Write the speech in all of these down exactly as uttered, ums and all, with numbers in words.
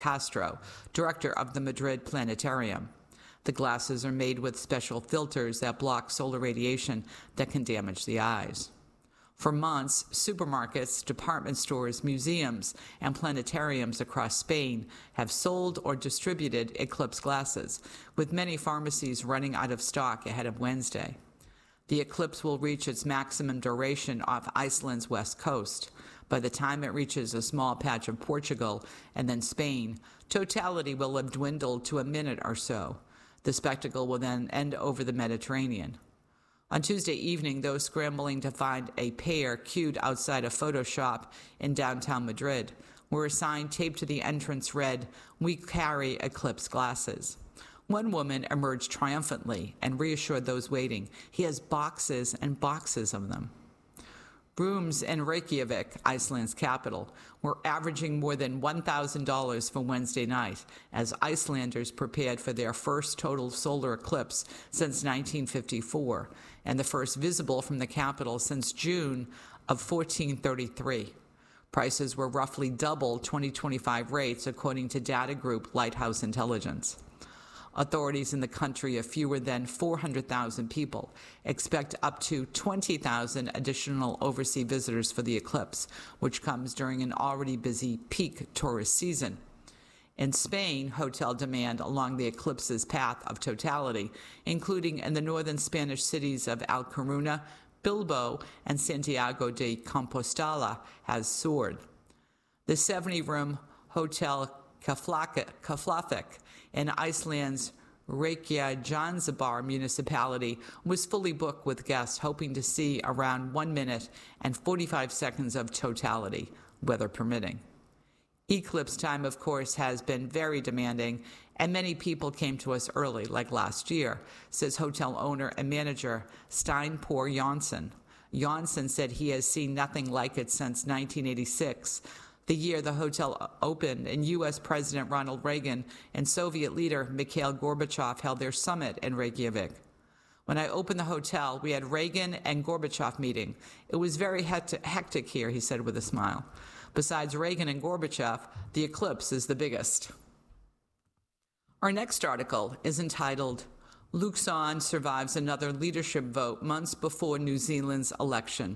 Castro, director of the Madrid Planetarium. The glasses are made with special filters that block solar radiation that can damage the eyes. For months, supermarkets, department stores, museums, and planetariums across Spain have sold or distributed Eclipse glasses, with many pharmacies running out of stock ahead of Wednesday. The eclipse will reach its maximum duration off Iceland's west coast. By the time it reaches a small patch of Portugal and then Spain, totality will have dwindled to a minute or so. The spectacle will then end over the Mediterranean. On Tuesday evening, those scrambling to find a pair queued outside a photo shop in downtown Madrid, where a sign taped to the entrance read, "We carry Eclipse glasses." One woman emerged triumphantly and reassured those waiting. He has boxes and boxes of them. Rooms in Reykjavik, Iceland's capital, were averaging more than one thousand dollars for Wednesday night as Icelanders prepared for their first total solar eclipse since nineteen fifty-four and the first visible from the capital since June of fourteen thirty-three. Prices were roughly double twenty twenty-five rates, according to data group Lighthouse Intelligence. Authorities in the country of fewer than four hundred thousand people expect up to twenty thousand additional overseas visitors for the eclipse, which comes during an already busy peak tourist season. In Spain, hotel demand along the eclipse's path of totality, including in the northern Spanish cities of A Coruña, Bilbao, and Santiago de Compostela, has soared. The seventy-room Hotel Keflavik in Iceland's Reykjavík municipality was fully booked with guests hoping to see around one minute and forty-five seconds of totality, weather permitting. Eclipse time, of course, has been very demanding, and many people came to us early, like last year, says hotel owner and manager Steinpor Jonsson. Jonsson said he has seen nothing like it since nineteen eighty-six, the year the hotel opened, and U S President Ronald Reagan and Soviet leader Mikhail Gorbachev held their summit in Reykjavik. When I opened the hotel, we had Reagan and Gorbachev meeting. It was very hectic here, he said with a smile. Besides Reagan and Gorbachev, the eclipse is the biggest. Our next article is entitled, Luxon Survives Another Leadership Vote Months Before New Zealand's Election.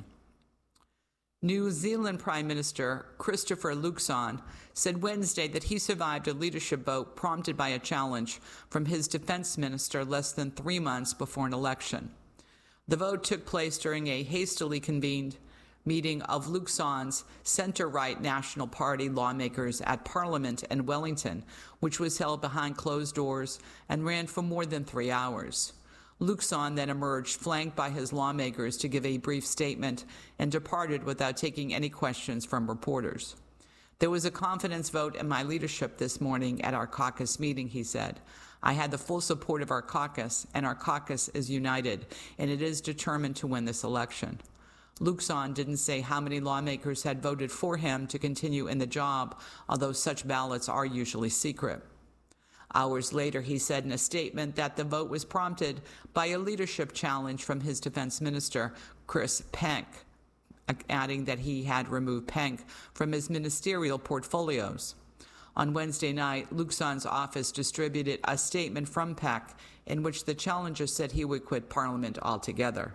New Zealand Prime Minister Christopher Luxon said Wednesday that he survived a leadership vote prompted by a challenge from his defense minister less than three months before an election. The vote took place during a hastily convened meeting of Luxon's centre-right National Party lawmakers at Parliament in Wellington, which was held behind closed doors and ran for more than three hours. Luxon then emerged, flanked by his lawmakers, to give a brief statement and departed without taking any questions from reporters. There was a confidence vote in my leadership this morning at our caucus meeting, he said. I had the full support of our caucus, and our caucus is united, and it is determined to win this election. Luxon didn't say how many lawmakers had voted for him to continue in the job, although such ballots are usually secret. Hours later, he said in a statement that the vote was prompted by a leadership challenge from his defense minister, Chris Penk, adding that he had removed Penk from his ministerial portfolios. On Wednesday night, Luxon's office distributed a statement from Penk in which the challenger said he would quit Parliament altogether.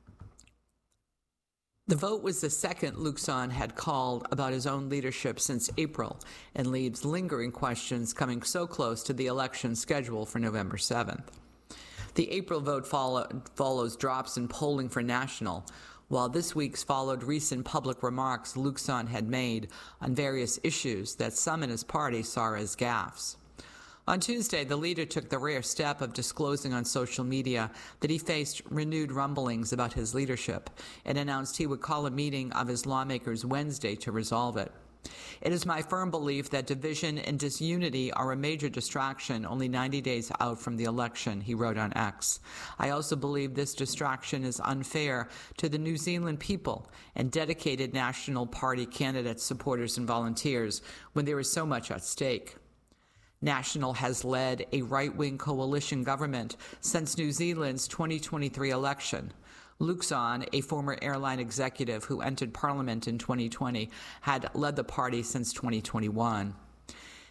The vote was the second Luxon had called about his own leadership since April and leaves lingering questions coming so close to the election schedule for November seventh. The April vote follow, follows drops in polling for National, while this week's followed recent public remarks Luxon had made on various issues that some in his party saw as gaffes. On Tuesday, the leader took the rare step of disclosing on social media that he faced renewed rumblings about his leadership and announced he would call a meeting of his lawmakers Wednesday to resolve it. It is my firm belief that division and disunity are a major distraction only ninety days out from the election, he wrote on X. I also believe this distraction is unfair to the New Zealand people and dedicated National Party candidates, supporters, and volunteers when there is so much at stake. National has led a right-wing coalition government since New Zealand's twenty twenty-three election. Luxon, a former airline executive who entered Parliament in twenty twenty, had led the party since twenty twenty-one.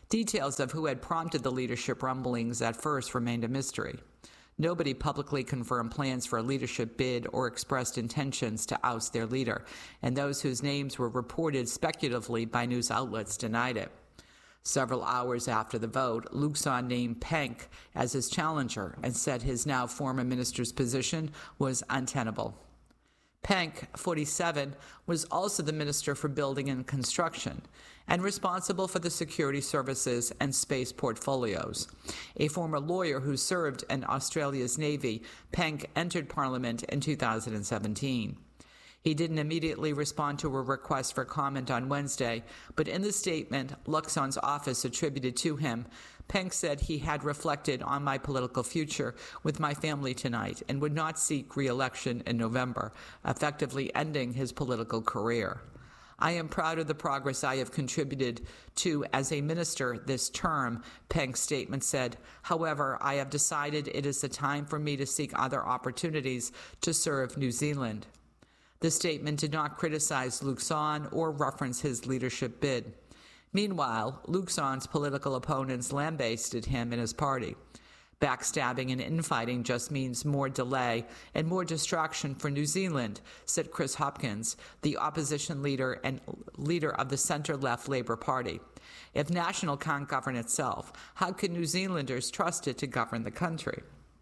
Details of who had prompted the leadership rumblings at first remained a mystery. Nobody publicly confirmed plans for a leadership bid or expressed intentions to oust their leader, and those whose names were reported speculatively by news outlets denied it. Several hours after the vote, Luxon named Penk as his challenger and said his now former minister's position was untenable. Penk, forty-seven, was also the Minister for Building and Construction and responsible for the security services and space portfolios. A former lawyer who served in Australia's Navy, Penk entered Parliament in two thousand seventeen. He didn't immediately respond to a request for comment on Wednesday, but in the statement Luxon's office attributed to him, Penk said he had reflected on my political future with my family tonight and would not seek re-election in November, effectively ending his political career. I am proud of the progress I have contributed to as a minister this term, Penk's statement said. However, I have decided it is the time for me to seek other opportunities to serve New Zealand. The statement did not criticize Luxon or reference his leadership bid. Meanwhile, Luxon's political opponents lambasted him and his party. Backstabbing and infighting just means more delay and more distraction for New Zealand, said Chris Hopkins, the opposition leader and leader of the center-left Labour Party. If National can't govern itself, how can New Zealanders trust it to govern the country?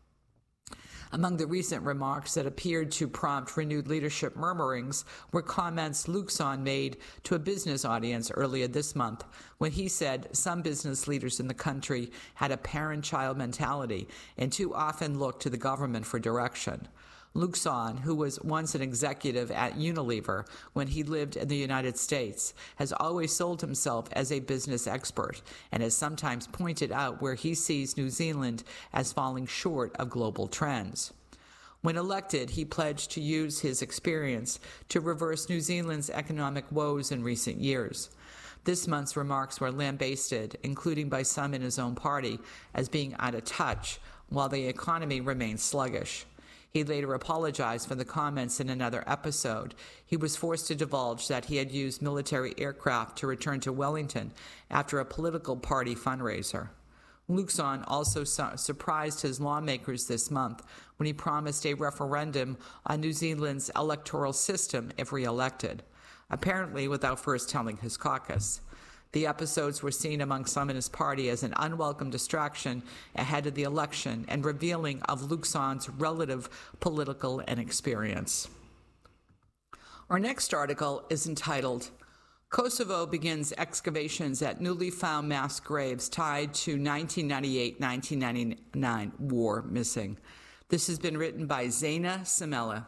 Among the recent remarks that appeared to prompt renewed leadership murmurings were comments Luxon made to a business audience earlier this month when he said some business leaders in the country had a parent-child mentality and too often looked to the government for direction. Luxon, who was once an executive at Unilever when he lived in the United States, has always sold himself as a business expert and has sometimes pointed out where he sees New Zealand as falling short of global trends. When elected, he pledged to use his experience to reverse New Zealand's economic woes in recent years. This month's remarks were lambasted, including by some in his own party, as being out of touch, while the economy remains sluggish. He later apologized for the comments in another episode. He was forced to divulge that he had used military aircraft to return to Wellington after a political party fundraiser. Luxon also su- surprised his lawmakers this month when he promised a referendum on New Zealand's electoral system if re-elected, apparently without first telling his caucus. The episodes were seen among some in his party as an unwelcome distraction ahead of the election and revealing of Luxon's relative political inexperience. Our next article is entitled, Kosovo Begins Excavations at Newly Found Mass Graves Tied to nineteen ninety-eight nineteen ninety-nine War Missing. This has been written by Zaina Samela.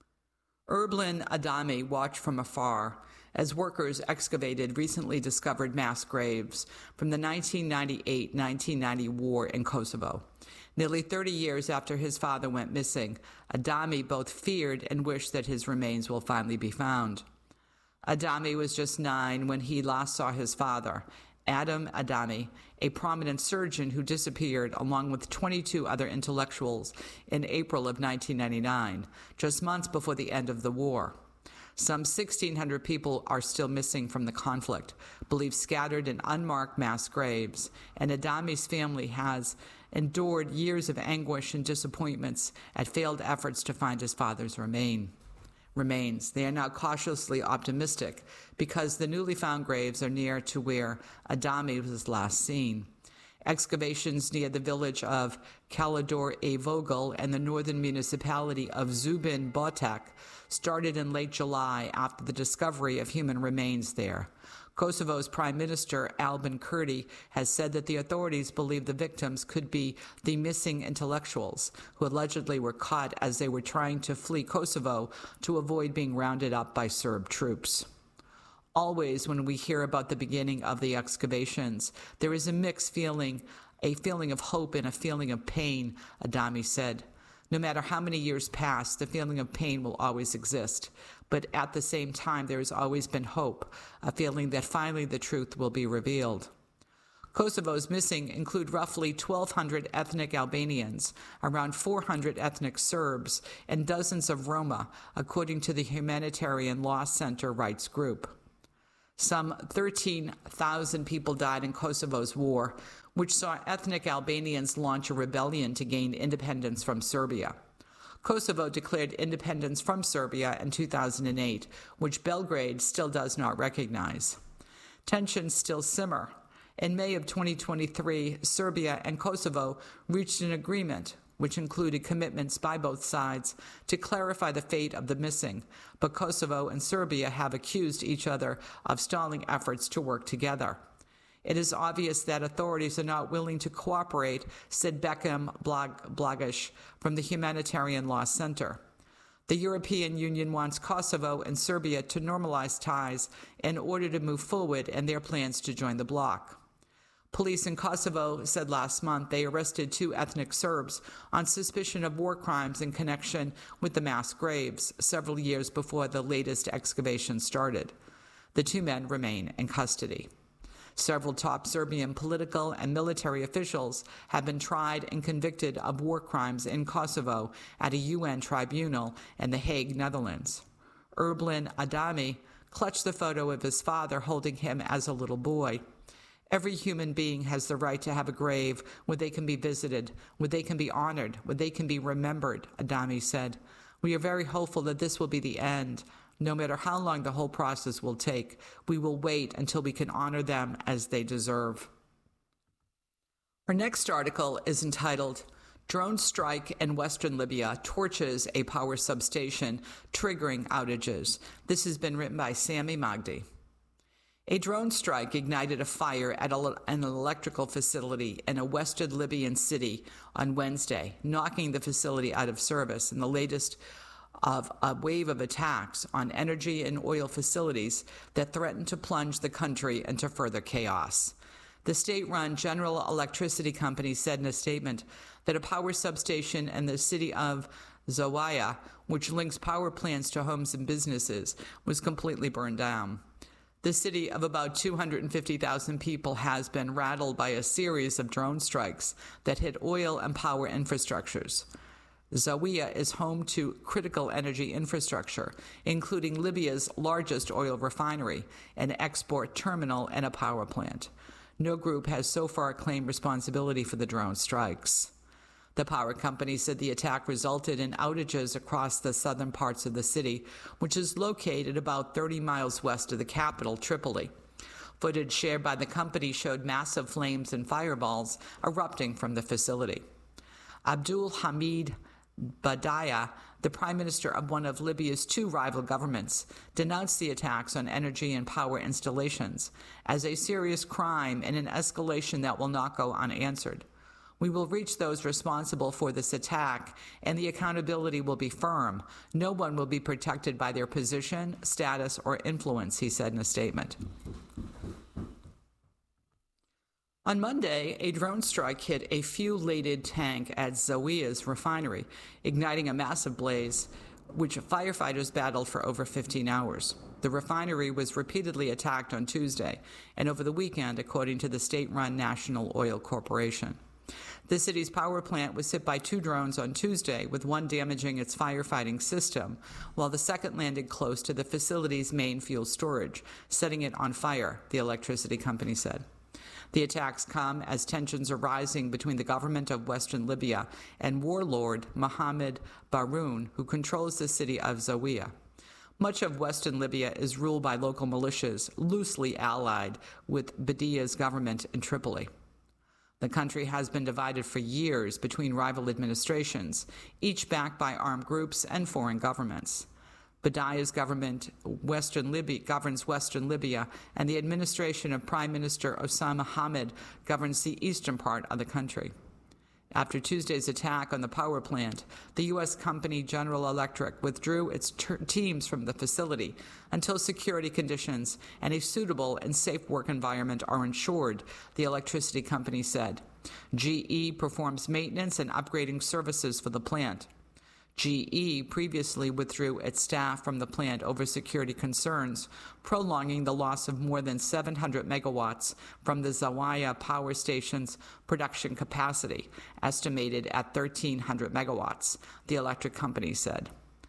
Erblin Adami watched from afar as workers excavated recently discovered mass graves from the nineteen ninety-eight nineteen ninety war in Kosovo. Nearly thirty years after his father went missing, Adami both feared and wished that his remains will finally be found. Adami was just nine when he last saw his father, Adam Adami, a prominent surgeon who disappeared along with twenty-two other intellectuals in April of nineteen ninety-nine, just months before the end of the war. Some sixteen hundred people are still missing from the conflict, believed scattered in unmarked mass graves, and Adami's family has endured years of anguish and disappointments at failed efforts to find his father's remain. remains. They are now cautiously optimistic because the newly found graves are near to where Adami was last seen. Excavations near the village of Kalidor A. Vogel and the northern municipality of Zubin Botak started in late July after the discovery of human remains there. Kosovo's Prime Minister Albin Kurti has said that the authorities believe the victims could be the missing intellectuals who allegedly were caught as they were trying to flee Kosovo to avoid being rounded up by Serb troops. Always when we hear about the beginning of the excavations, there is a mixed feeling, a feeling of hope and a feeling of pain, Adami said. No matter how many years pass, the feeling of pain will always exist. But at the same time, there has always been hope, a feeling that finally the truth will be revealed. Kosovo's missing include roughly twelve hundred ethnic Albanians, around four hundred ethnic Serbs, and dozens of Roma, according to the Humanitarian Law Center Rights Group. Some thirteen thousand people died in Kosovo's war, which saw ethnic Albanians launch a rebellion to gain independence from Serbia. Kosovo declared independence from Serbia in two thousand eight, which Belgrade still does not recognize. Tensions still simmer. In May of twenty twenty-three, Serbia and Kosovo reached an agreement, which included commitments by both sides to clarify the fate of the missing, but Kosovo and Serbia have accused each other of stalling efforts to work together. It is obvious that authorities are not willing to cooperate, said Bekim Blagish from the Humanitarian Law Center. The European Union wants Kosovo and Serbia to normalize ties in order to move forward in their plans to join the bloc. Police in Kosovo said last month they arrested two ethnic Serbs on suspicion of war crimes in connection with the mass graves several years before the latest excavation started. The two men remain in custody. Several top Serbian political and military officials have been tried and convicted of war crimes in Kosovo at a U N tribunal in The Hague, Netherlands. Erblin Adami clutched the photo of his father holding him as a little boy. Every human being has the right to have a grave where they can be visited, where they can be honored, where they can be remembered, Adami said. We are very hopeful that this will be the end. No matter how long the whole process will take, we will wait until we can honor them as they deserve. Our next article is entitled, Drone Strike in Western Libya Torches a Power Substation, Triggering Outages. This has been written by Sami Magdi. A drone strike ignited a fire at an electrical facility in a western Libyan city on Wednesday, knocking the facility out of service in the latest of a wave of attacks on energy and oil facilities that threatened to plunge the country into further chaos. The state-run General Electricity Company said in a statement that a power substation in the city of Zawiya, which links power plants to homes and businesses, was completely burned down. The city of about two hundred fifty thousand people has been rattled by a series of drone strikes that hit oil and power infrastructures. Zawiya is home to critical energy infrastructure, including Libya's largest oil refinery, an export terminal, and a power plant. No group has so far claimed responsibility for the drone strikes. The power company said the attack resulted in outages across the southern parts of the city, which is located about thirty miles west of the capital, Tripoli. Footage shared by the company showed massive flames and fireballs erupting from the facility. Abdul Hamid Badaya, the prime minister of one of Libya's two rival governments, denounced the attacks on energy and power installations as a serious crime and an escalation that will not go unanswered. We will reach those responsible for this attack, and the accountability will be firm. No one will be protected by their position, status, or influence, he said in a statement. On Monday, a drone strike hit a fuel-laden tank at Zawiya's refinery, igniting a massive blaze, which firefighters battled for over fifteen hours. The refinery was repeatedly attacked on Tuesday and over the weekend, according to the state-run National Oil Corporation. The city's power plant was hit by two drones on Tuesday, with one damaging its firefighting system, while the second landed close to the facility's main fuel storage, setting it on fire, the electricity company said. The attacks come as tensions are rising between the government of Western Libya and warlord Mohammed Baroun, who controls the city of Zawiya. Much of Western Libya is ruled by local militias, loosely allied with Badia's government in Tripoli. The country has been divided for years between rival administrations, each backed by armed groups and foreign governments. Badia's government Western Libya, governs Western Libya, and the administration of Prime Minister Osama Hamid governs the eastern part of the country. After Tuesday's attack on the power plant, the U S company General Electric withdrew its ter- teams from the facility until security conditions and a suitable and safe work environment are ensured, the electricity company said. G E performs maintenance and upgrading services for the plant. G E previously withdrew its staff from the plant over security concerns, prolonging the loss of more than seven hundred megawatts from the Zawiya power station's production capacity, estimated at thirteen hundred megawatts, the electric company said.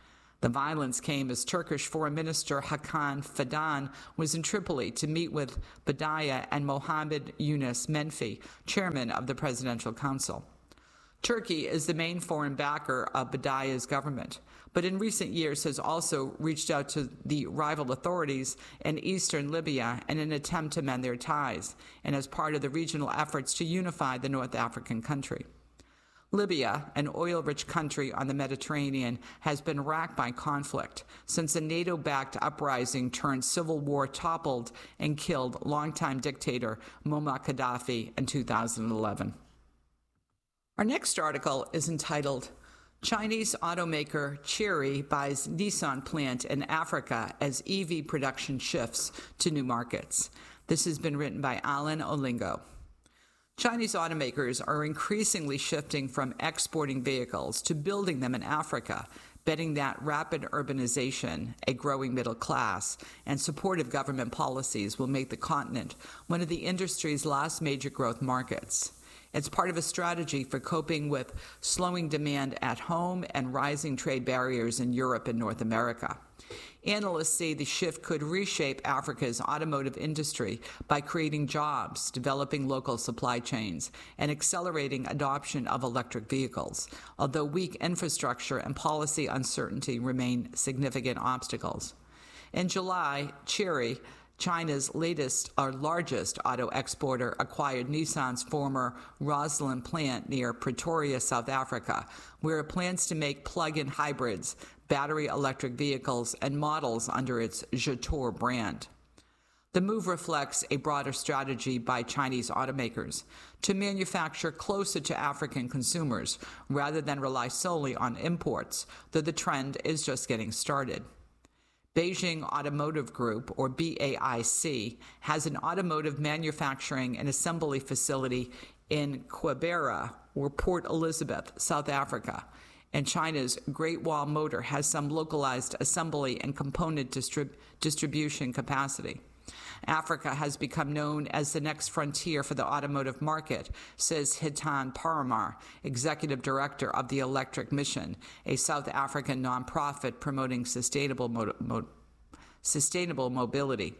The violence came as Turkish Foreign Minister Hakan Fidan was in Tripoli to meet with Badaya and Mohammed Yunus Menfi, chairman of the Presidential Council. Turkey is the main foreign backer of Badaya's government, but in recent years has also reached out to the rival authorities in eastern Libya in an attempt to mend their ties, and as part of the regional efforts to unify the North African country. Libya, an oil-rich country on the Mediterranean, has been racked by conflict since a NATO-backed uprising turned civil war toppled and killed longtime dictator Muammar Gaddafi in two thousand eleven. Our next article is entitled, Chinese automaker Chery buys Nissan plant in Africa as E V production shifts to new markets. This has been written by Alan Olingo. Chinese automakers are increasingly shifting from exporting vehicles to building them in Africa, betting that rapid urbanization, a growing middle class, and supportive government policies will make the continent one of the industry's last major growth markets. It's part of a strategy for coping with slowing demand at home and rising trade barriers in Europe and North America. Analysts say the shift could reshape Africa's automotive industry by creating jobs, developing local supply chains, and accelerating adoption of electric vehicles, although weak infrastructure and policy uncertainty remain significant obstacles. In July, Chery, China's latest or largest auto exporter, acquired Nissan's former Roslyn plant near Pretoria, South Africa, where it plans to make plug-in hybrids, battery electric vehicles, and models under its Jetour brand. The move reflects a broader strategy by Chinese automakers to manufacture closer to African consumers rather than rely solely on imports, though the trend is just getting started. Beijing Automotive Group, or B A I C, has an automotive manufacturing and assembly facility in Kibera, or Port Elizabeth, South Africa, and China's Great Wall Motor has some localized assembly and component distrib- distribution capacity. Africa has become known as the next frontier for the automotive market, says Hitan Paramar, executive director of the Electric Mission, a South African nonprofit promoting sustainable, mo- mo- sustainable mobility.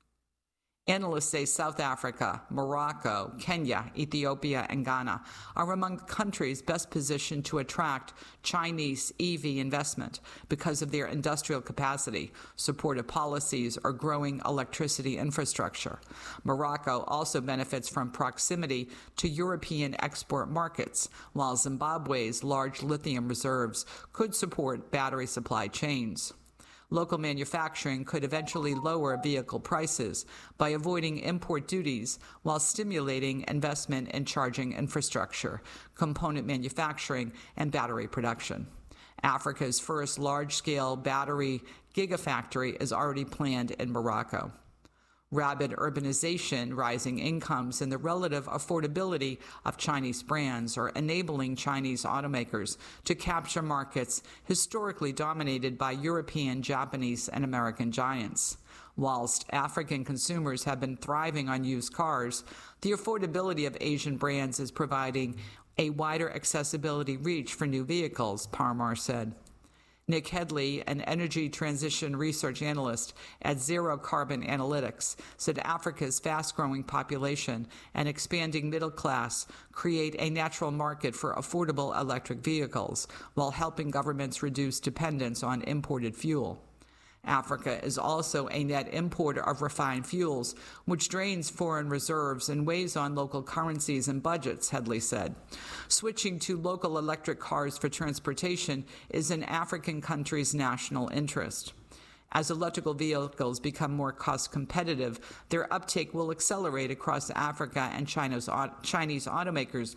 Analysts say South Africa, Morocco, Kenya, Ethiopia, and Ghana are among the countries best positioned to attract Chinese E V investment because of their industrial capacity, supportive policies, or growing electricity infrastructure. Morocco also benefits from proximity to European export markets, while Zimbabwe's large lithium reserves could support battery supply chains. Local manufacturing could eventually lower vehicle prices by avoiding import duties while stimulating investment in charging infrastructure, component manufacturing, and battery production. Africa's first large-scale battery gigafactory is already planned in Morocco. Rapid urbanization, rising incomes, and the relative affordability of Chinese brands are enabling Chinese automakers to capture markets historically dominated by European, Japanese, and American giants. Whilst African consumers have been thriving on used cars, the affordability of Asian brands is providing a wider accessibility reach for new vehicles, Parmar said. Nick Headley, an energy transition research analyst at Zero Carbon Analytics, said Africa's fast-growing population and expanding middle class create a natural market for affordable electric vehicles while helping governments reduce dependence on imported fuel. Africa is also a net importer of refined fuels, which drains foreign reserves and weighs on local currencies and budgets, Headley said. Switching to local electric cars for transportation is in African countries' national interest. As electrical vehicles become more cost competitive, their uptake will accelerate across Africa, and China's, Chinese automakers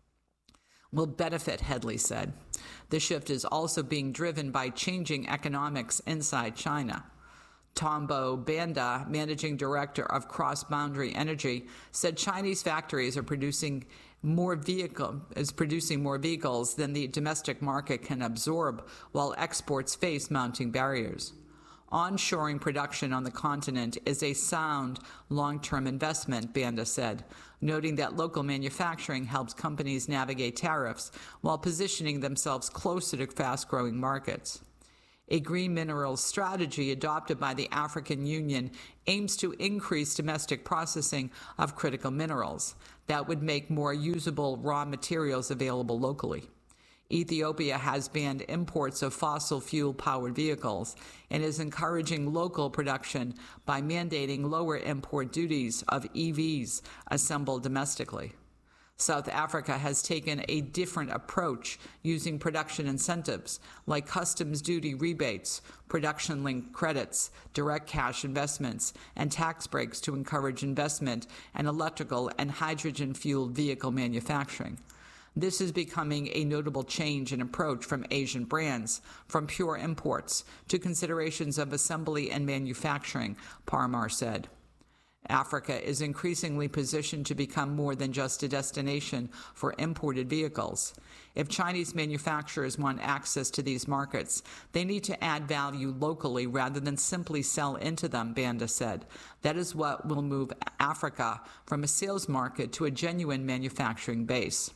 will benefit, Headley said. The shift is also being driven by changing economics inside China. Tombo Banda, managing director of Cross Boundary Energy, said Chinese factories are producing more vehicle is producing more vehicles than the domestic market can absorb, while exports face mounting barriers. Onshoring production on the continent is a sound, long-term investment, Banda said, noting that local manufacturing helps companies navigate tariffs while positioning themselves closer to fast-growing markets. A green minerals strategy adopted by the African Union aims to increase domestic processing of critical minerals that would make more usable raw materials available locally. Ethiopia has banned imports of fossil fuel-powered vehicles and is encouraging local production by mandating lower import duties of E Vs assembled domestically. South Africa has taken a different approach, using production incentives like customs duty rebates, production-linked credits, direct cash investments, and tax breaks to encourage investment in electrical and hydrogen-fueled vehicle manufacturing. This is becoming a notable change in approach from Asian brands, from pure imports to considerations of assembly and manufacturing, Parmar said. Africa is increasingly positioned to become more than just a destination for imported vehicles. If Chinese manufacturers want access to these markets, they need to add value locally rather than simply sell into them, Banda said. That is what will move Africa from a sales market to a genuine manufacturing base.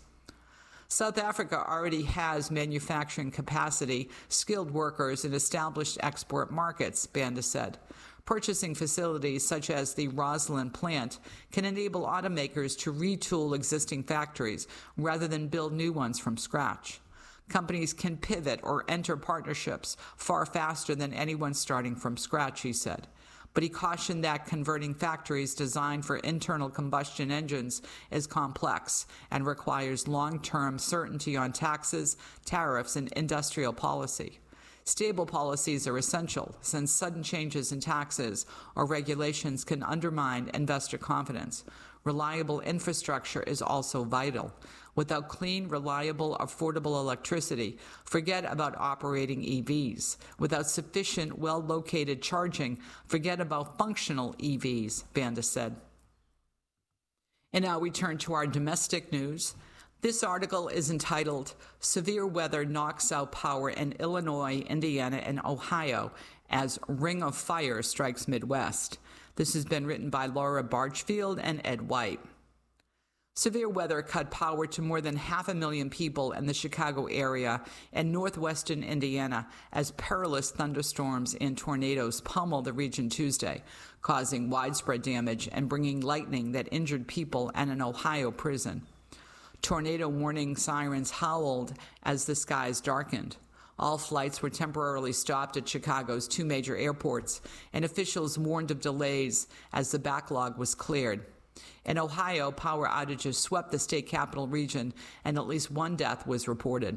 South Africa already has manufacturing capacity, skilled workers, and established export markets, Banda said. Purchasing facilities such as the Roslyn plant can enable automakers to retool existing factories rather than build new ones from scratch. Companies can pivot or enter partnerships far faster than anyone starting from scratch, he said. But he cautioned that converting factories designed for internal combustion engines is complex and requires long-term certainty on taxes, tariffs, and industrial policy. Stable policies are essential, since sudden changes in taxes or regulations can undermine investor confidence. Reliable infrastructure is also vital. Without clean, reliable, affordable electricity, forget about operating E Vs. Without sufficient, well-located charging, forget about functional E Vs, Banda said. And now we turn to our domestic news. This article is entitled, Severe Weather Knocks Out Power in Illinois, Indiana, and Ohio as Ring of Fire Strikes Midwest. This has been written by Laura Barchfield and Ed White. Severe weather cut power to more than half a million people in the Chicago area and northwestern Indiana as perilous thunderstorms and tornadoes pummeled the region Tuesday, causing widespread damage and bringing lightning that injured people and an Ohio prison. Tornado warning sirens howled as the skies darkened. All flights were temporarily stopped at Chicago's two major airports, and officials warned of delays as the backlog was cleared. In Ohio, power outages swept the state capital region, and at least one death was reported.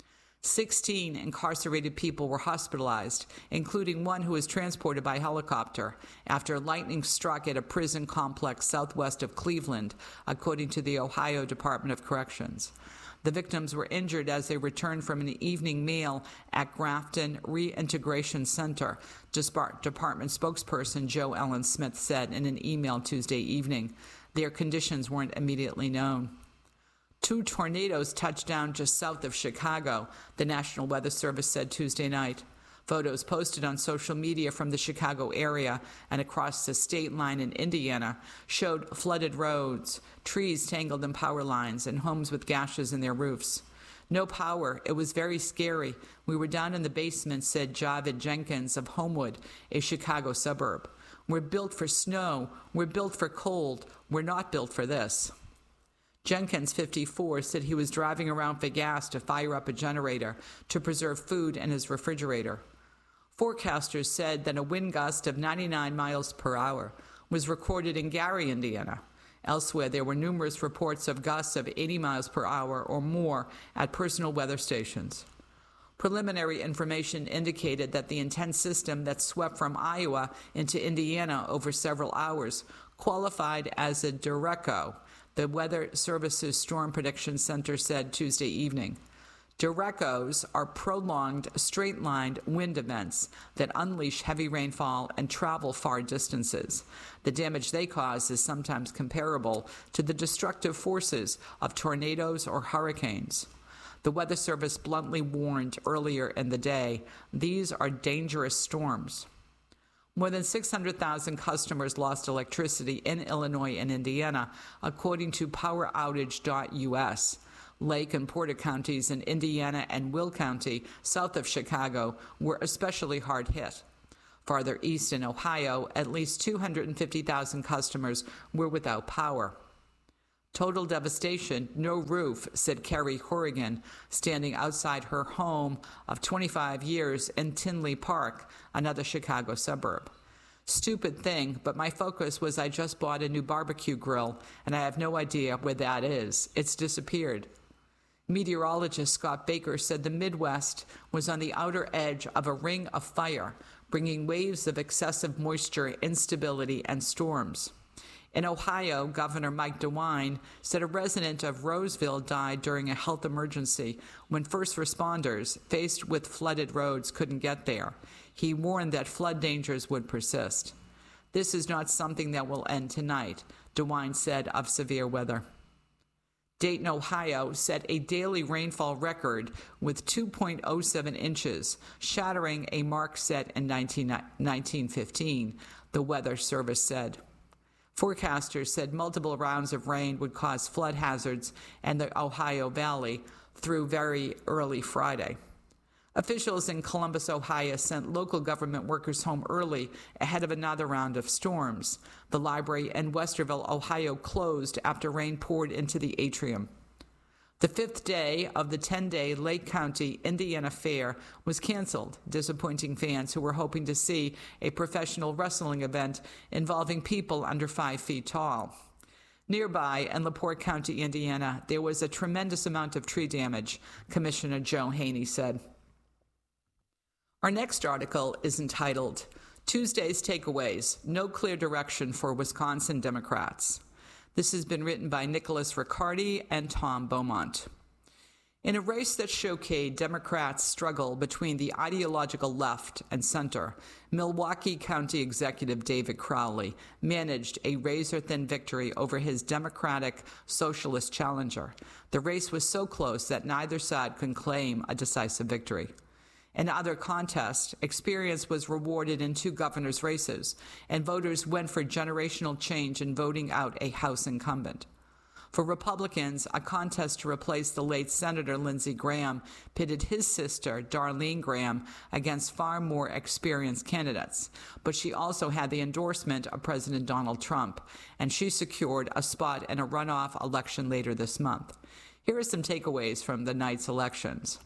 Sixteen incarcerated people were hospitalized, including one who was transported by helicopter after lightning struck at a prison complex southwest of Cleveland, according to the Ohio Department of Corrections. The victims were injured as they returned from an evening meal at Grafton Reintegration Center, Department spokesperson Joe Ellen Smith said in an email Tuesday evening. Their conditions weren't immediately known. Two tornadoes touched down just south of Chicago, the National Weather Service said Tuesday night. Photos posted on social media from the Chicago area and across the state line in Indiana showed flooded roads, trees tangled in power lines, and homes with gashes in their roofs. No power. It was very scary. We were down in the basement, said Javid Jenkins of Homewood, a Chicago suburb. We're built for snow. We're built for cold. We're not built for this. Jenkins, fifty-four, said he was driving around for gas to fire up a generator to preserve food in his refrigerator. Forecasters said that a wind gust of ninety-nine miles per hour was recorded in Gary, Indiana. Elsewhere, there were numerous reports of gusts of eighty miles per hour or more at personal weather stations. Preliminary information indicated that the intense system that swept from Iowa into Indiana over several hours qualified as a derecho, the Weather Service's Storm Prediction Center said Tuesday evening. Derechos are prolonged, straight-lined wind events that unleash heavy rainfall and travel far distances. The damage they cause is sometimes comparable to the destructive forces of tornadoes or hurricanes. The Weather Service bluntly warned earlier in the day, these are dangerous storms. More than six hundred thousand customers lost electricity in Illinois and Indiana, according to power outage dot U S. Lake and Porter counties in Indiana and Will County, south of Chicago, were especially hard hit. Farther east in Ohio, at least two hundred fifty thousand customers were without power. Total devastation, no roof, said Carrie Horrigan, standing outside her home of twenty-five years in Tinley Park, another Chicago suburb. Stupid thing, but my focus was I just bought a new barbecue grill, and I have no idea where that is. It's disappeared. Meteorologist Scott Baker said the Midwest was on the outer edge of a ring of fire, bringing waves of excessive moisture, instability, and storms. In Ohio, Governor Mike DeWine said a resident of Roseville died during a health emergency when first responders, faced with flooded roads, couldn't get there. He warned that flood dangers would persist. This is not something that will end tonight, DeWine said of severe weather. Dayton, Ohio set a daily rainfall record with two point oh seven inches, shattering a mark set in nineteen fifteen, the Weather Service said. Forecasters said multiple rounds of rain would cause flood hazards in the Ohio Valley through very early Friday. Officials in Columbus, Ohio sent local government workers home early ahead of another round of storms. The library in Westerville, Ohio closed after rain poured into the atrium. The fifth day of the ten-day Lake County, Indiana Fair was canceled, disappointing fans who were hoping to see a professional wrestling event involving people under five feet tall. Nearby, in LaPorte County, Indiana, there was a tremendous amount of tree damage, Commissioner Joe Haney said. Our next article is entitled, Tuesday's Takeaways, No Clear Direction for Wisconsin Democrats. This has been written by Nicholas Riccardi and Tom Beaumont. In a race that showcased Democrats' struggle between the ideological left and center, Milwaukee County Executive David Crowley managed a razor-thin victory over his Democratic Socialist challenger. The race was so close that neither side could claim a decisive victory. In other contests, experience was rewarded in two governors' races, and voters went for generational change in voting out a House incumbent. For Republicans, a contest to replace the late Senator Lindsey Graham pitted his sister, Darlene Graham, against far more experienced candidates. But she also had the endorsement of President Donald Trump, and she secured a spot in a runoff election later this month. Here are some takeaways from the night's elections.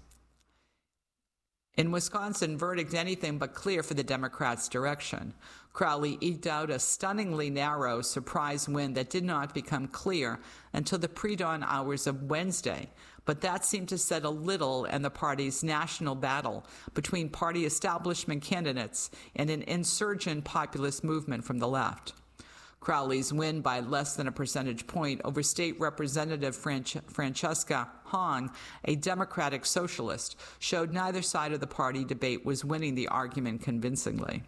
In Wisconsin, verdict anything but clear for the Democrats' direction. Crowley eked out a stunningly narrow surprise win that did not become clear until the pre-dawn hours of Wednesday, but that seemed to settle little in the party's national battle between party establishment candidates and an insurgent populist movement from the left. Crowley's win by less than a percentage point over State Representative Franch- Francesca Hong, a Democratic socialist, showed neither side of the party debate was winning the argument convincingly.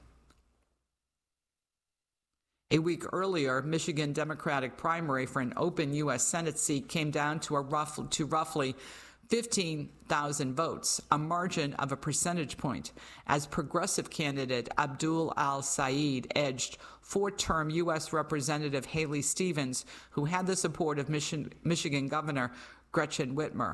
A week earlier, Michigan Democratic primary for an open U S Senate seat came down to, a rough, to roughly fifteen thousand votes, a margin of a percentage point, as progressive candidate Abdul al-Said edged four-term U S Representative Haley Stevens, who had the support of Michi- Michigan Governor Gretchen Whitmer.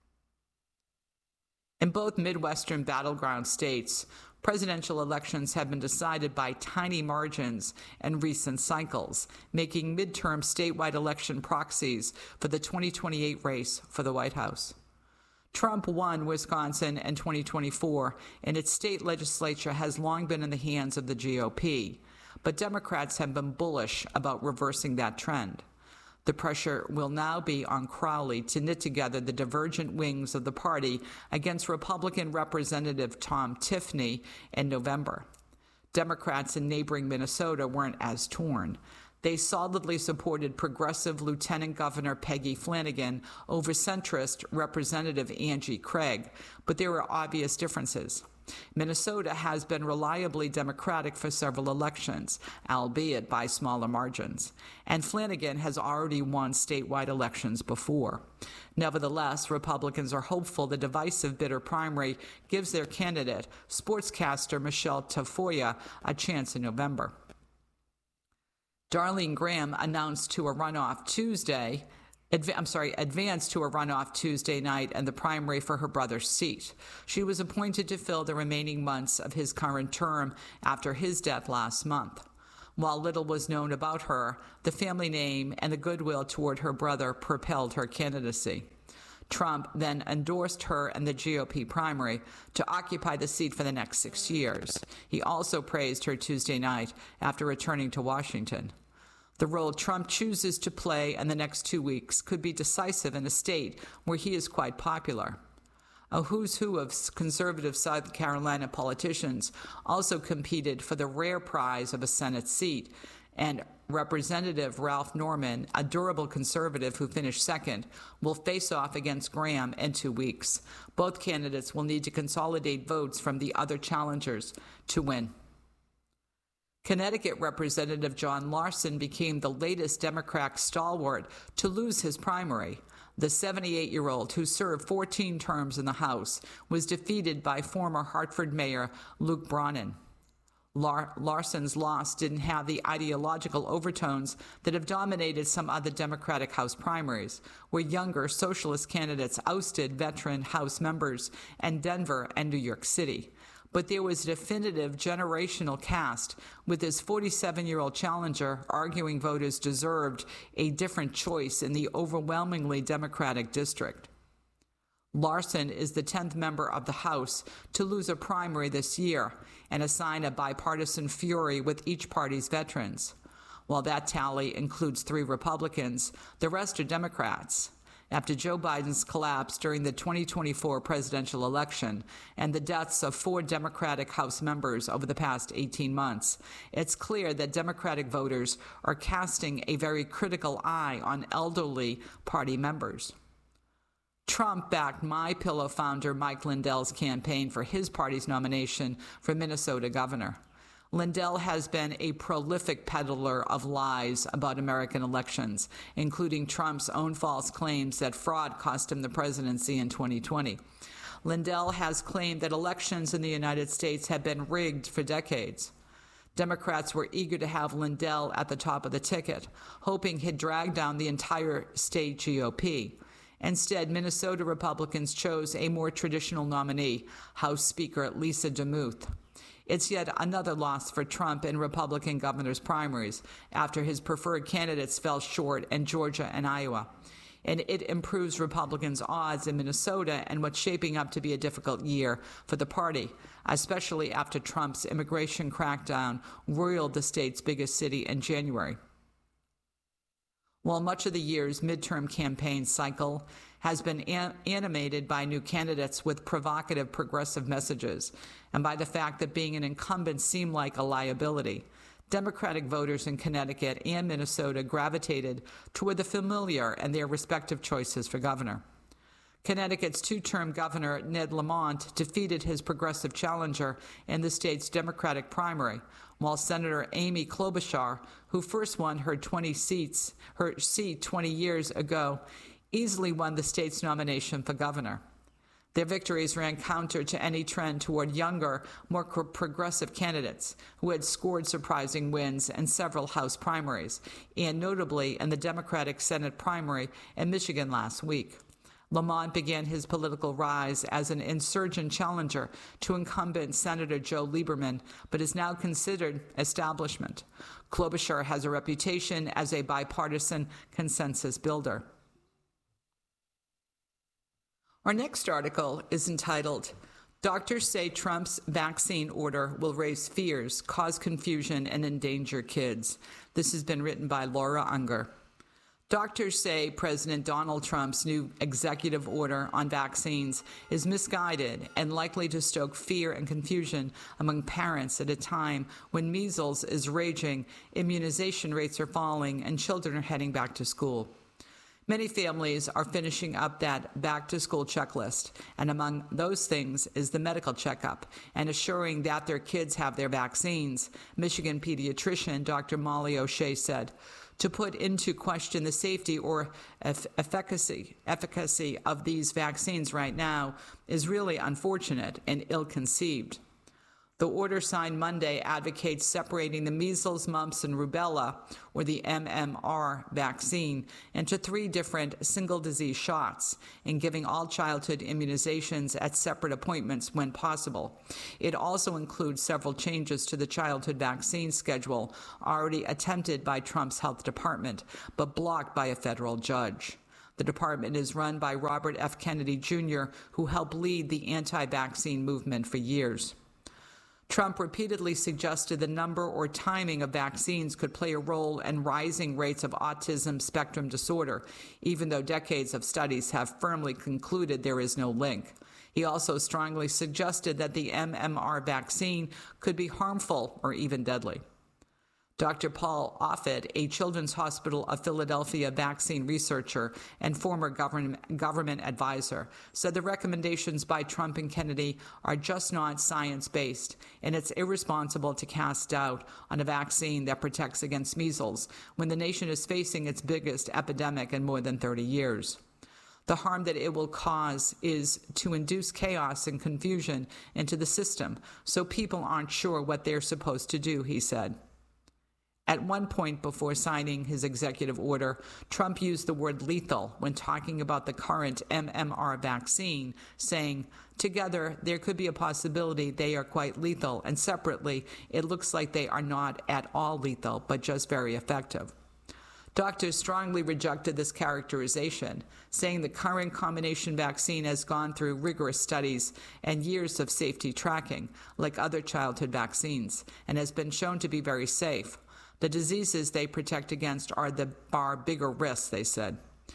In both Midwestern battleground states, presidential elections have been decided by tiny margins in recent cycles, making midterm statewide election proxies for the twenty twenty-eight race for the White House. Trump won Wisconsin in twenty twenty-four, and its state legislature has long been in the hands of the G O P, but Democrats have been bullish about reversing that trend. The pressure will now be on Crowley to knit together the divergent wings of the party against Republican Representative Tom Tiffany in November. Democrats in neighboring Minnesota weren't as torn. They solidly supported progressive Lieutenant Governor Peggy Flanagan over centrist Representative Angie Craig, but there were obvious differences. Minnesota has been reliably Democratic for several elections, albeit by smaller margins, and Flanagan has already won statewide elections before. Nevertheless, Republicans are hopeful the divisive bitter primary gives their candidate, sportscaster Michelle Tafoya, a chance in November. Darlene Graham announced to a runoff Tuesday Adv- I'm sorry, advanced to a runoff Tuesday night and the primary for her brother's seat. She was appointed to fill the remaining months of his current term after his death last month. While little was known about her, the family name and the goodwill toward her brother propelled her candidacy. Trump then endorsed her in the G O P primary to occupy the seat for the next six years. He also praised her Tuesday night after returning to Washington. The role Trump chooses to play in the next two weeks could be decisive in a state where he is quite popular. A who's who of conservative South Carolina politicians also competed for the rare prize of a Senate seat, and Representative Ralph Norman, a durable conservative who finished second, will face off against Graham in two weeks. Both candidates will need to consolidate votes from the other challengers to win. Connecticut Representative John Larson became the latest Democrat stalwart to lose his primary. The seventy-eight-year-old, who served fourteen terms in the House, was defeated by former Hartford Mayor Luke Brannan. Lar- Larson's loss didn't have the ideological overtones that have dominated some other Democratic House primaries, where younger socialist candidates ousted veteran House members in Denver and New York City. But there was a definitive generational cast, with his forty-seven-year-old challenger arguing voters deserved a different choice in the overwhelmingly Democratic district. Larson is the tenth member of the House to lose a primary this year, and a sign of bipartisan fury with each party's veterans. While that tally includes three Republicans, the rest are Democrats. After Joe Biden's collapse during the twenty twenty-four presidential election and the deaths of four Democratic House members over the past eighteen months, it's clear that Democratic voters are casting a very critical eye on elderly party members. Trump backed MyPillow founder Mike Lindell's campaign for his party's nomination for Minnesota governor. Lindell has been a prolific peddler of lies about American elections, including Trump's own false claims that fraud cost him the presidency in twenty twenty. Lindell has claimed that elections in the United States have been rigged for decades. Democrats were eager to have Lindell at the top of the ticket, hoping he'd drag down the entire state G O P. Instead, Minnesota Republicans chose a more traditional nominee, House Speaker Lisa DeMuth. It's yet another loss for Trump in Republican governors' primaries after his preferred candidates fell short in Georgia and Iowa. And it improves Republicans' odds in Minnesota and what's shaping up to be a difficult year for the party, especially after Trump's immigration crackdown roiled the state's biggest city in January. While much of the year's midterm campaign cycle has been an- animated by new candidates with provocative progressive messages and by the fact that being an incumbent seemed like a liability, Democratic voters in Connecticut and Minnesota gravitated toward the familiar and their respective choices for governor. Connecticut's two-term governor, Ned Lamont, defeated his progressive challenger in the state's Democratic primary, while Senator Amy Klobuchar, who first won her twenty seats, her seat twenty years ago, easily won the state's nomination for governor. Their victories ran counter to any trend toward younger, more progressive candidates who had scored surprising wins in several House primaries, and notably in the Democratic Senate primary in Michigan last week. Lamont began his political rise as an insurgent challenger to incumbent Senator Joe Lieberman, but is now considered establishment. Klobuchar has a reputation as a bipartisan consensus builder. Our next article is entitled, "Doctors Say Trump's Vaccine Order Will Raise Fears, Cause Confusion, and Endanger Kids." This has been written by Laura Unger. Doctors say President Donald Trump's new executive order on vaccines is misguided and likely to stoke fear and confusion among parents at a time when measles is raging, immunization rates are falling, and children are heading back to school. Many families are finishing up that back-to-school checklist, and among those things is the medical checkup and assuring that their kids have their vaccines, Michigan pediatrician Doctor Molly O'Shea said. To put into question the safety or efficacy, efficacy of these vaccines right now is really unfortunate and ill-conceived. The order signed Monday advocates separating the measles, mumps, and rubella, or the M M R vaccine, into three different single-disease shots and giving all childhood immunizations at separate appointments when possible. It also includes several changes to the childhood vaccine schedule already attempted by Trump's health department, but blocked by a federal judge. The department is run by Robert F. Kennedy Junior, who helped lead the anti-vaccine movement for years. Trump repeatedly suggested the number or timing of vaccines could play a role in rising rates of autism spectrum disorder, even though decades of studies have firmly concluded there is no link. He also strongly suggested that the M M R vaccine could be harmful or even deadly. Doctor Paul Offit, a Children's Hospital of Philadelphia vaccine researcher and former government, government advisor, said the recommendations by Trump and Kennedy are just not science-based, and it's irresponsible to cast doubt on a vaccine that protects against measles when the nation is facing its biggest epidemic in more than thirty years. The harm that it will cause is to induce chaos and confusion into the system, so people aren't sure what they're supposed to do, he said. At one point before signing his executive order, Trump used the word lethal when talking about the current M M R vaccine, saying, "Together, there could be a possibility they are quite lethal, and separately, it looks like they are not at all lethal, but just very effective." Doctors strongly rejected this characterization, saying the current combination vaccine has gone through rigorous studies and years of safety tracking, like other childhood vaccines, and has been shown to be very safe. The diseases they protect against are the far bigger risks, they said.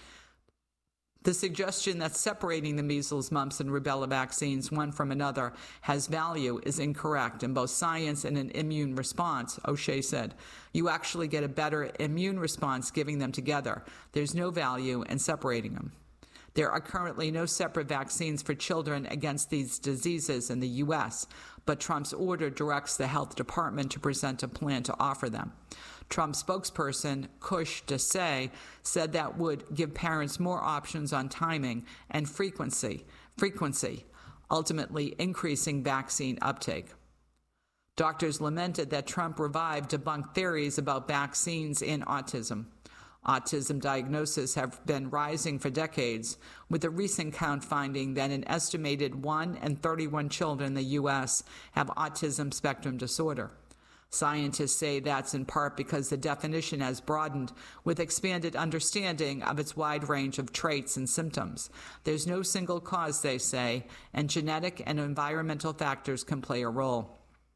The suggestion that separating the measles, mumps, and rubella vaccines one from another has value is incorrect in both science and an immune response, O'Shea said. You actually get a better immune response giving them together. There's no value in separating them. There are currently no separate vaccines for children against these diseases in the U S, but Trump's order directs the health department to present a plan to offer them. Trump spokesperson Kush Desai said that would give parents more options on timing and frequency, frequency, ultimately increasing vaccine uptake. Doctors lamented that Trump revived debunked theories about vaccines and autism. Autism diagnoses have been rising for decades, with a recent count finding that an estimated one in thirty-one children in the U S have autism spectrum disorder. Scientists say that's in part because the definition has broadened with expanded understanding of its wide range of traits and symptoms. There's no single cause, they say, and genetic and environmental factors can play a role.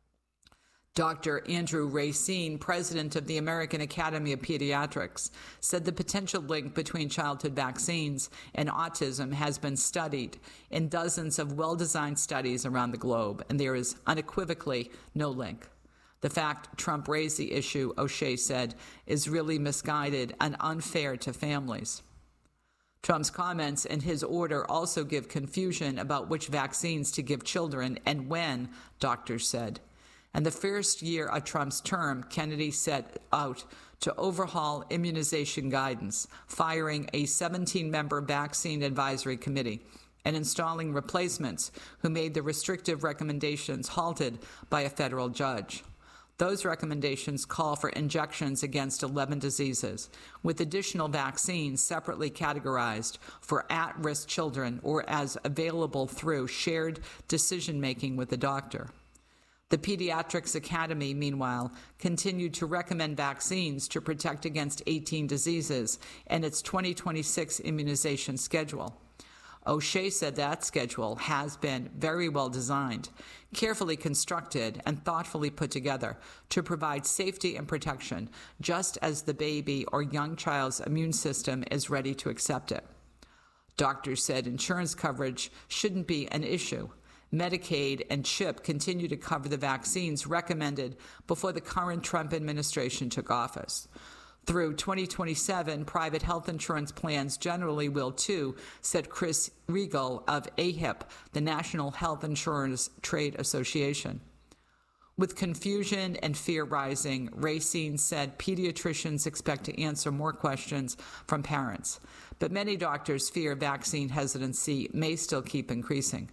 Doctor Andrew Racine, president of the American Academy of Pediatrics, said the potential link between childhood vaccines and autism has been studied in dozens of well-designed studies around the globe, and there is unequivocally no link. The fact Trump raised the issue, O'Shea said, is really misguided and unfair to families. Trump's comments in his order also give confusion about which vaccines to give children and when, doctors said. In the first year of Trump's term, Kennedy set out to overhaul immunization guidance, firing a seventeen-member vaccine advisory committee and installing replacements who made the restrictive recommendations halted by a federal judge. Those recommendations call for injections against eleven diseases, with additional vaccines separately categorized for at-risk children or as available through shared decision-making with the doctor. The Pediatrics Academy, meanwhile, continued to recommend vaccines to protect against eighteen diseases in its twenty twenty-six immunization schedule. O'Shea said that schedule has been very well designed, carefully constructed, and thoughtfully put together to provide safety and protection, just as the baby or young child's immune system is ready to accept it. Doctors said insurance coverage shouldn't be an issue. Medicaid and CHIP continue to cover the vaccines recommended before the current Trump administration took office. Through twenty twenty-seven, private health insurance plans generally will too, said Chris Regal of A H I P, the National Health Insurance Trade Association. With confusion and fear rising, Racine said pediatricians expect to answer more questions from parents, but many doctors fear vaccine hesitancy may still keep increasing.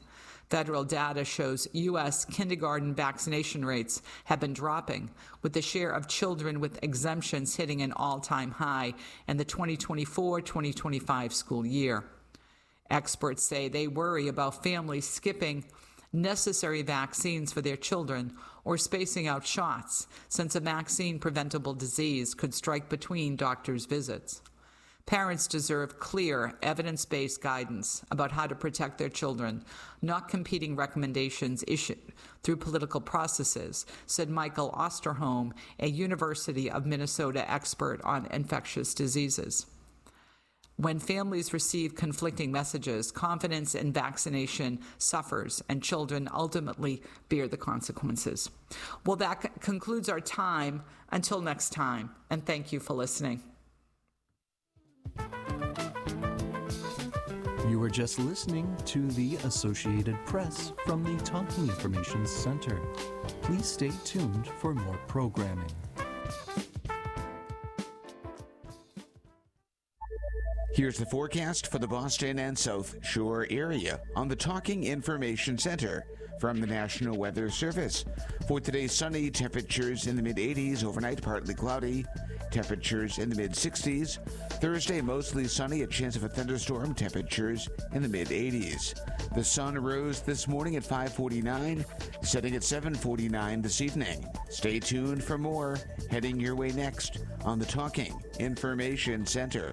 Federal data shows U S kindergarten vaccination rates have been dropping, with the share of children with exemptions hitting an all-time high in the twenty twenty-four twenty twenty-five school year. Experts say they worry about families skipping necessary vaccines for their children or spacing out shots, since a vaccine-preventable disease could strike between doctors' visits. Parents deserve clear, evidence-based guidance about how to protect their children, not competing recommendations issued through political processes, said Michael Osterholm, a University of Minnesota expert on infectious diseases. When families receive conflicting messages, confidence in vaccination suffers, and children ultimately bear the consequences. Well, that c- concludes our time. Until next time, and thank you for listening. You were just listening to the Associated Press from the Talking Information Center. Please stay tuned for more programming. Here's the forecast for the Boston and South Shore area on the Talking Information Center from the National Weather Service. For today, sunny, temperatures in the mid-eighties, overnight partly cloudy, temperatures in the mid-sixties. Thursday, mostly sunny, a chance of a thunderstorm, temperatures in the mid-eighties. The sun rose this morning at five forty-nine, setting at seven forty-nine this evening. Stay tuned for more, heading your way next on the Talking Information Center.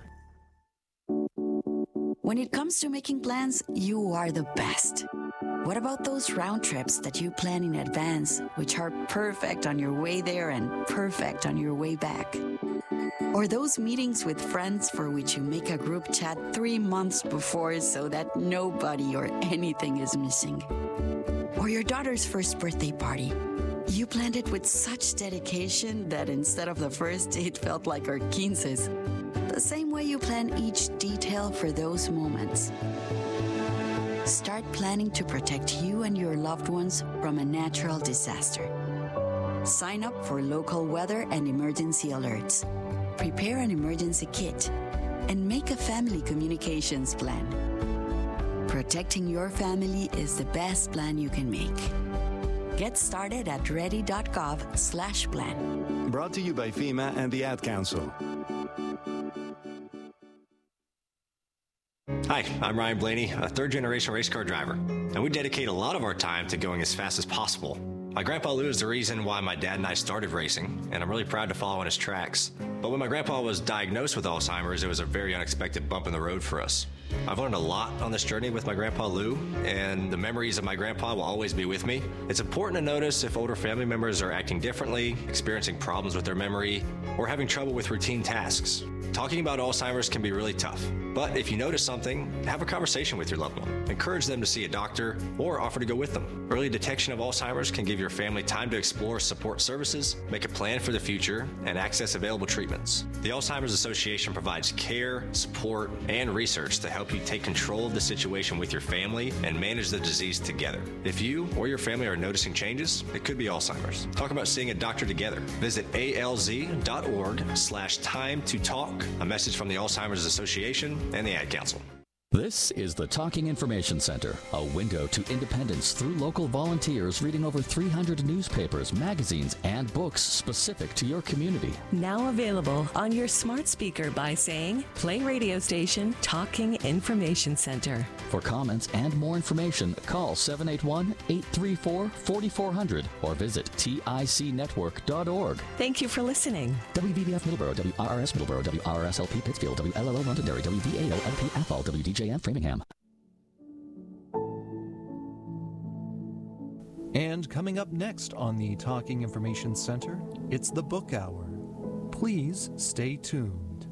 When it comes to making plans, you are the best. What about those round trips that you plan in advance, which are perfect on your way there and perfect on your way back? Or those meetings with friends for which you make a group chat three months before so that nobody or anything is missing? Or your daughter's first birthday party. You planned it with such dedication that instead of the first, it felt like our quinces. The same way you plan each detail for those moments. Start planning to protect you and your loved ones from a natural disaster. Sign up for local weather and emergency alerts. Prepare an emergency kit and make a family communications plan. Protecting your family is the best plan you can make. Get started at ready.gov slash plan. Brought to you by FEMA and the Ad Council. Hi, I'm Ryan Blaney, a third-generation race car driver, and we dedicate a lot of our time to going as fast as possible. My grandpa Lou is the reason why my dad and I started racing, and I'm really proud to follow in his tracks. But when my grandpa was diagnosed with Alzheimer's, it was a very unexpected bump in the road for us. I've learned a lot on this journey with my grandpa Lou, and the memories of my grandpa will always be with me. It's important to notice if older family members are acting differently, experiencing problems with their memory, or having trouble with routine tasks. Talking about Alzheimer's can be really tough, but if you notice something, have a conversation with your loved one. Encourage them to see a doctor or offer to go with them. Early detection of Alzheimer's can give your family time to explore support services, make a plan for the future, and access available treatments. The Alzheimer's Association provides care, support, and research to help you take control of the situation with your family and manage the disease together. If you or your family are noticing changes, it could be Alzheimer's. Talk about seeing a doctor together. Visit alz.org slash time to talk. A message from the Alzheimer's Association and the Ad Council. This is the Talking Information Center, a window to independence through local volunteers reading over three hundred newspapers, magazines, and books specific to your community. Now available on your smart speaker by saying, play radio station Talking Information Center. For comments and more information, call seven eight one, eight three four, four four zero zero or visit tic network dot org. Thank you for listening. W V B F Middleborough, W R R S Middleborough, W R R S L P Pittsfield, W L L O Londonderry, W V A O L P Athol, W D J M Framingham. And coming up next on the Talking Information Center, it's the Book Hour. Please stay tuned.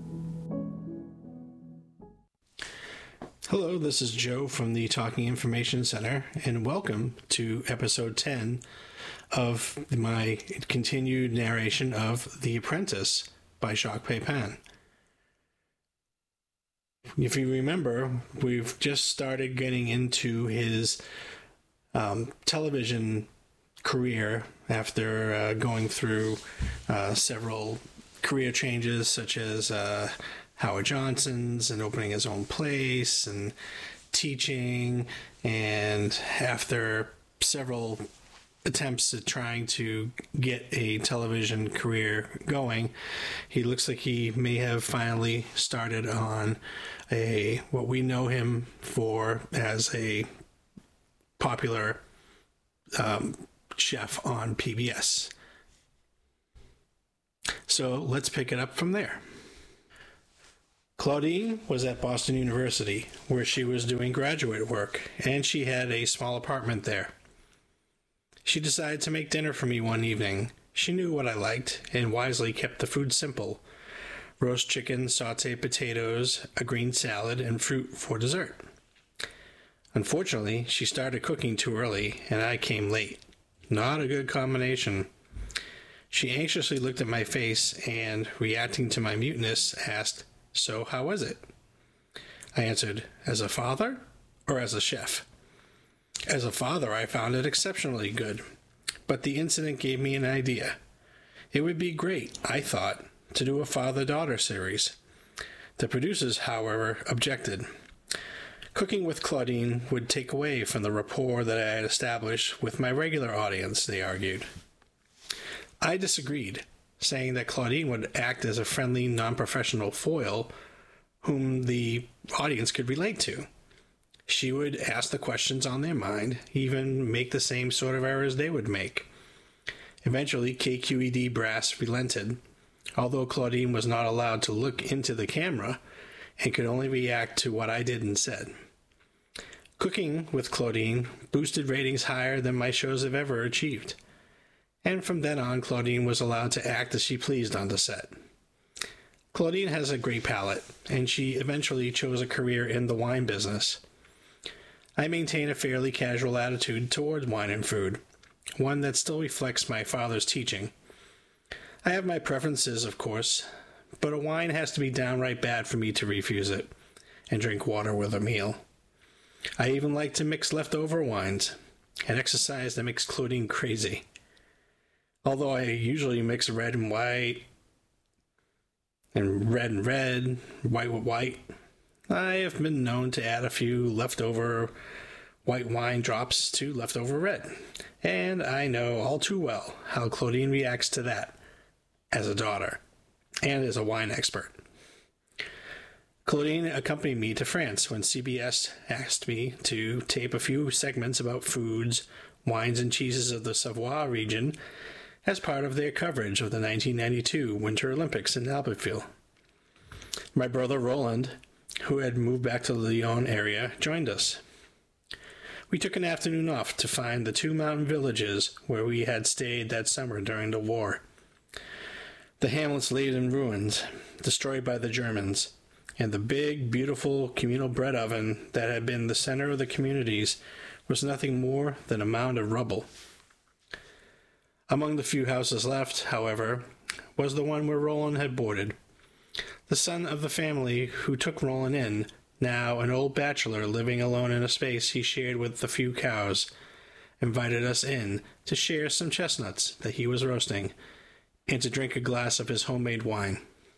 Hello, this is Joe from the Talking Information Center, and welcome to episode ten of my continued narration of The Apprentice by Jacques Pepin. If you remember, we've just started getting into his um, television career after uh, going through uh, several career changes, such as uh, Howard Johnson's and opening his own place and teaching, and after several attempts at trying to get a television career going, he looks like he may have finally started on a what we know him for as a popular um, chef on P B S. So let's pick it up from there. Claudine was at Boston University, where she was doing graduate work, and she had a small apartment there. She decided to make dinner for me one evening. She knew what I liked, and wisely kept the food simple. Roast chicken, sautéed potatoes, a green salad, and fruit for dessert. Unfortunately, she started cooking too early, and I came late. Not a good combination. She anxiously looked at my face and, reacting to my muteness, asked, "So how was it?" I answered, "As a father or as a chef?" As a father, I found it exceptionally good, but the incident gave me an idea. It would be great, I thought, to do a father-daughter series. The producers, however, objected. Cooking with Claudine would take away from the rapport that I had established with my regular audience, they argued. I disagreed, saying that Claudine would act as a friendly, non-professional foil whom the audience could relate to. She would ask the questions on their mind, even make the same sort of errors they would make. Eventually, K Q E D brass relented, although Claudine was not allowed to look into the camera and could only react to what I did and said. Cooking with Claudine boosted ratings higher than my shows have ever achieved, and from then on, Claudine was allowed to act as she pleased on the set. Claudine has a great palate, and she eventually chose a career in the wine business. I maintain a fairly casual attitude toward wine and food, one that still reflects my father's teaching. I have my preferences, of course, but a wine has to be downright bad for me to refuse it and drink water with a meal. I even like to mix leftover wines, an exercise that makes Claudine crazy. Although I usually mix red and white, and red and red, white with white, I have been known to add a few leftover white wine drops to leftover red, and I know all too well how Claudine reacts to that as a daughter and as a wine expert. Claudine accompanied me to France when C B S asked me to tape a few segments about foods, wines, and cheeses of the Savoie region as part of their coverage of the nineteen ninety-two Winter Olympics in Albertville. My brother Roland, who had moved back to the Lyon area, joined us. We took an afternoon off to find the two mountain villages where we had stayed that summer during the war. The hamlets laid in ruins, destroyed by the Germans, and the big, beautiful communal bread oven that had been the center of the communities was nothing more than a mound of rubble. Among the few houses left, however, was the one where Roland had boarded. The son of the family who took Roland in, now an old bachelor living alone in a space he shared with the few cows, invited us in to share some chestnuts that he was roasting and to drink a glass of his homemade wine.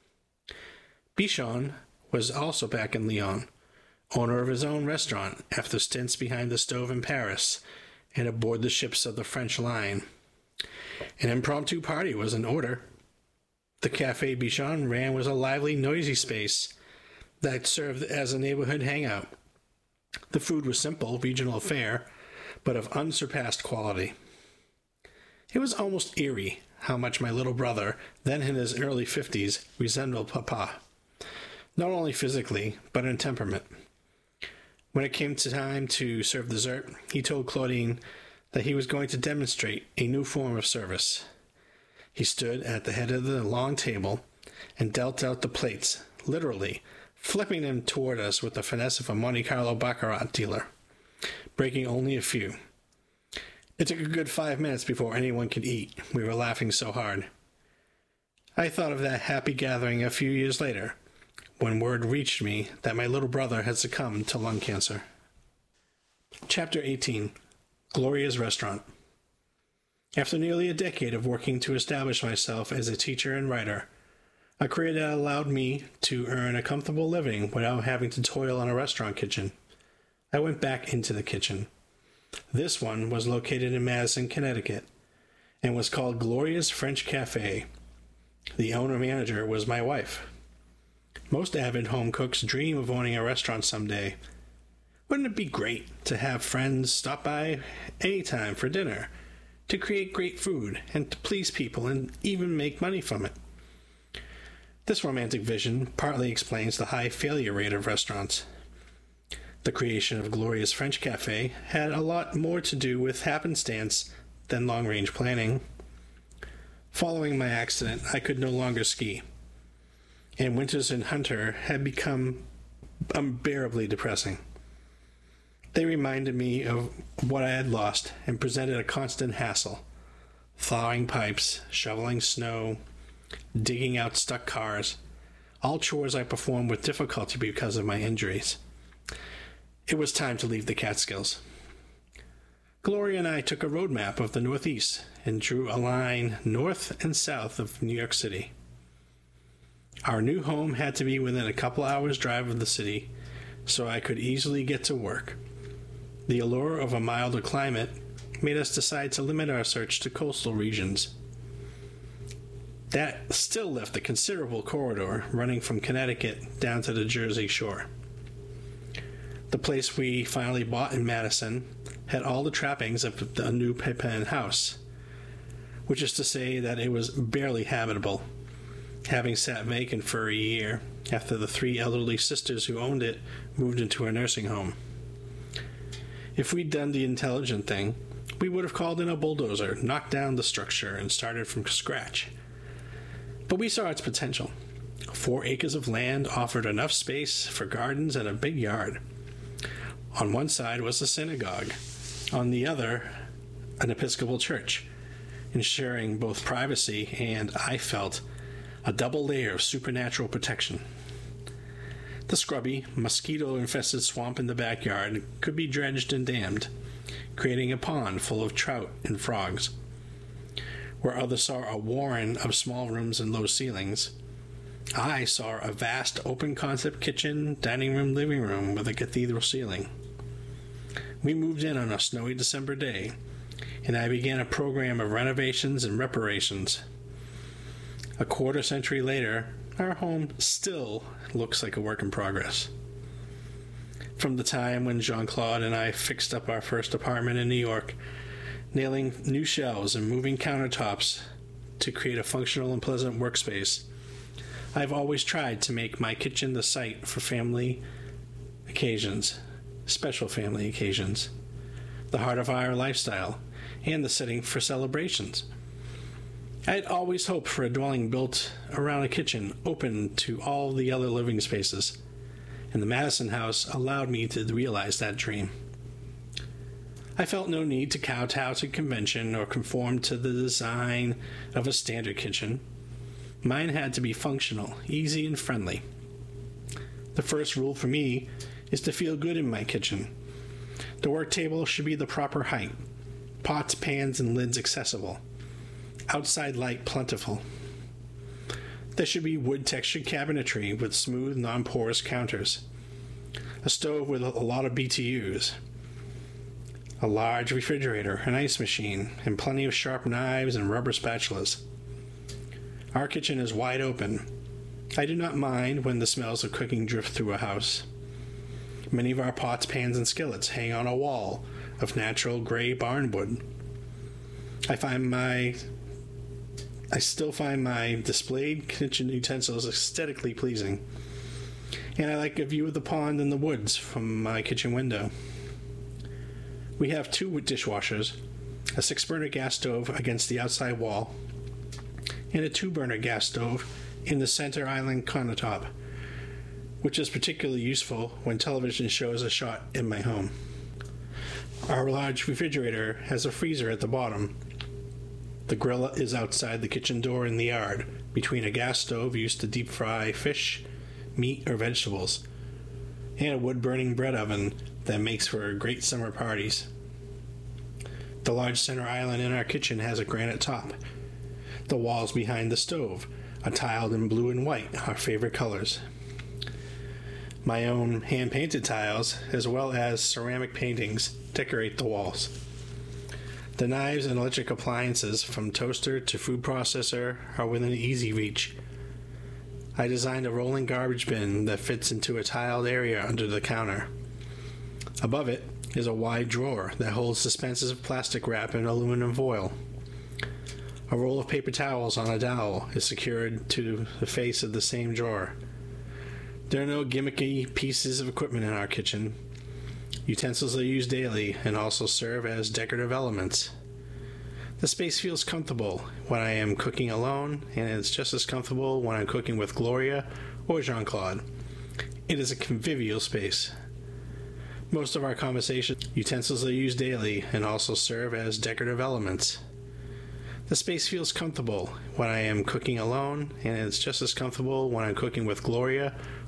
Bichon was also back in Lyon, owner of his own restaurant after stints behind the stove in Paris and aboard the ships of the French line. An impromptu party was in order. The Café Bichon ran was a lively, noisy space that served as a neighborhood hangout. The food was simple, regional fare, but of unsurpassed quality. It was almost eerie how much my little brother, then in his early fifties, resembled Papa, not only physically, but in temperament. When it came to time to serve dessert, he told Claudine that he was going to demonstrate a new form of service. He stood at the head of the long table and dealt out the plates, literally, flipping them toward us with the finesse of a Monte Carlo baccarat dealer, breaking only a few. It took a good five minutes before anyone could eat. We were laughing so hard. I thought of that happy gathering a few years later, when word reached me that my little brother had succumbed to lung cancer. Chapter eighteen. Gloria's Restaurant. After nearly a decade of working to establish myself as a teacher and writer, a career that allowed me to earn a comfortable living without having to toil in a restaurant kitchen, I went back into the kitchen. This one was located in Madison, Connecticut, and was called Gloria's French Cafe. The owner-manager was my wife. Most avid home cooks dream of owning a restaurant someday. Wouldn't it be great to have friends stop by anytime for dinner, to create great food, and to please people and even make money from it? This romantic vision partly explains the high failure rate of restaurants. The creation of Gloria's French Cafe had a lot more to do with happenstance than long-range planning. Following my accident, I could no longer ski, and winters in Hunter had become unbearably depressing. They reminded me of what I had lost and presented a constant hassle. Thawing pipes, shoveling snow, digging out stuck cars, all chores I performed with difficulty because of my injuries. It was time to leave the Catskills. Gloria and I took a road map of the Northeast and drew a line north and south of New York City. Our new home had to be within a couple hours' drive of the city, so I could easily get to work. The allure of a milder climate made us decide to limit our search to coastal regions. That still left a considerable corridor running from Connecticut down to the Jersey Shore. The place we finally bought in Madison had all the trappings of a new Pepin house, which is to say that it was barely habitable, having sat vacant for a year after the three elderly sisters who owned it moved into a nursing home. If we'd done the intelligent thing, we would have called in a bulldozer, knocked down the structure, and started from scratch. But we saw its potential. Four acres of land offered enough space for gardens and a big yard. On one side was a synagogue, on the other, an Episcopal church, ensuring both privacy and, I felt, a double layer of supernatural protection. The scrubby, mosquito-infested swamp in the backyard could be dredged and dammed, creating a pond full of trout and frogs. Where others saw a warren of small rooms and low ceilings, I saw a vast open-concept kitchen, dining room, living room with a cathedral ceiling. We moved in on a snowy December day, and I began a program of renovations and reparations. A quarter century later, our home still looks like a work in progress. From the time when Jean-Claude and I fixed up our first apartment in New York, nailing new shelves and moving countertops to create a functional and pleasant workspace, I've always tried to make my kitchen the site for family occasions, special family occasions, the heart of our lifestyle, and the setting for celebrations. I had always hoped for a dwelling built around a kitchen open to all the other living spaces, and the Madison house allowed me to realize that dream. I felt no need to kowtow to convention or conform to the design of a standard kitchen. Mine had to be functional, easy, and friendly. The first rule for me is to feel good in my kitchen. The work table should be the proper height, pots, pans, and lids accessible, outside light plentiful. There should be wood-textured cabinetry with smooth, non-porous counters, a stove with a lot of B T Us, a large refrigerator, an ice machine, and plenty of sharp knives and rubber spatulas. Our kitchen is wide open. I do not mind when the smells of cooking drift through a house. Many of our pots, pans, and skillets hang on a wall of natural gray barnwood. I find my... I still find my displayed kitchen utensils aesthetically pleasing, and I like a view of the pond and the woods from my kitchen window. We have two dishwashers, a six-burner gas stove against the outside wall, and a two-burner gas stove in the center island countertop, which is particularly useful when television shows are shot in my home. Our large refrigerator has a freezer at the bottom. The grill is outside the kitchen door in the yard, between a gas stove used to deep fry fish, meat, or vegetables, and a wood-burning bread oven that makes for great summer parties. The large center island in our kitchen has a granite top. The walls behind the stove are tiled in blue and white, our favorite colors. My own hand-painted tiles, as well as ceramic paintings, decorate the walls. The knives and electric appliances, from toaster to food processor, are within easy reach. I designed a rolling garbage bin that fits into a tiled area under the counter. Above it is a wide drawer that holds dispenses of plastic wrap and aluminum foil. A roll of paper towels on a dowel is secured to the face of the same drawer. There are no gimmicky pieces of equipment in our kitchen. Utensils are used daily and also serve as decorative elements. The space feels comfortable when I am cooking alone, and it's just as comfortable when I'm cooking with Gloria or Jean-Claude. It is a convivial space. Most of our conversation utensils are used daily and also serve as decorative elements. The space feels comfortable when I am cooking alone, and it's just as comfortable when I'm cooking with Gloria